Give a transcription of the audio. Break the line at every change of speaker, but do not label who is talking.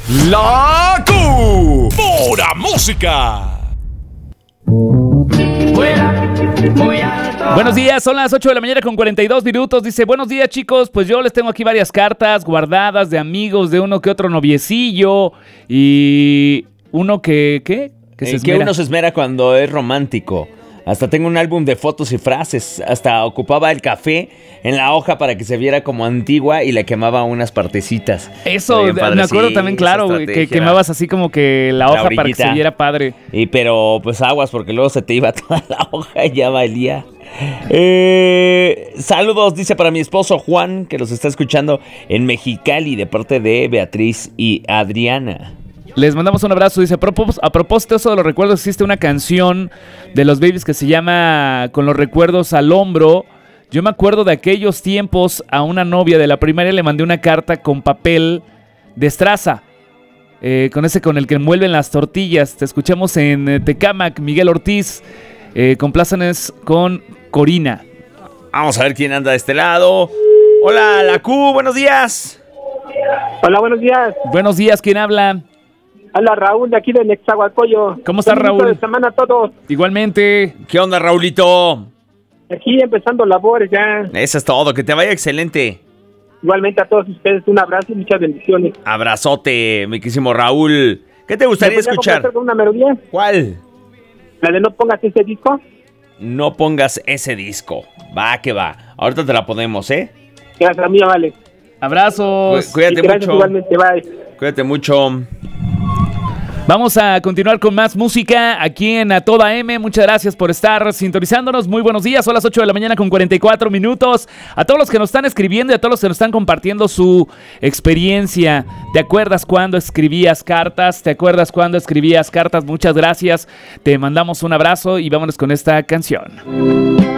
La Pura Música.
Buenos días, son las 8 de la mañana con 42 minutos. Dice, buenos días, chicos. Pues yo les tengo aquí varias cartas guardadas de amigos, de uno que otro noviecillo y uno que se esmera.
Que uno se esmera cuando es romántico. Hasta tengo un álbum de fotos y frases. Hasta ocupaba el café en la hoja para que se viera como antigua y le quemaba unas partecitas.
Eso, me acuerdo también, claro, que quemabas así como que la hoja para que se viera padre.
Pero pues aguas, porque luego se te iba toda la hoja y ya valía. Saludos, dice, para mi esposo Juan, que los está escuchando en Mexicali, de parte de Beatriz y Adriana.
Les mandamos un abrazo. Dice, a propósito de eso de los recuerdos, existe una canción de los Babies que se llama Con los recuerdos al hombro. Yo me acuerdo de aquellos tiempos. A una novia de la primaria le mandé una carta con papel de estraza, con ese con el que envuelven las tortillas. Te escuchamos en Tecámac, Miguel Ortiz. Complázanos con Corina.
Vamos a ver quién anda de este lado. Hola, la Q, buenos días.
Hola, buenos días.
Buenos días, ¿quién habla?
Hola, Raúl, de aquí de Nezahualcóyotl.
¿Cómo estás, Raúl?
Feliz inicio de semana a todos.
Igualmente.
¿Qué onda, Raulito?
Aquí empezando labores ya.
Eso es todo, que te vaya excelente.
Igualmente a todos ustedes, un abrazo y muchas bendiciones.
Abrazote, mi querísimo Raúl. ¿Qué te gustaría escuchar?
¿Me una melodía?
¿Cuál?
¿La de No Pongas Ese Disco?
No pongas ese disco. Va que va. Ahorita te la ponemos, ¿eh?
Gracias, amiga, vale.
Abrazos.
Cuídate
gracias,
mucho.
Igualmente, bye.
Cuídate mucho.
Vamos a continuar con más música aquí en A Toda M. Muchas gracias por estar sintonizándonos. Muy buenos días. Son las 8 de la mañana con 44 minutos. A todos los que nos están escribiendo y a todos los que nos están compartiendo su experiencia. ¿Te acuerdas cuando escribías cartas? Muchas gracias. Te mandamos un abrazo y vámonos con esta canción.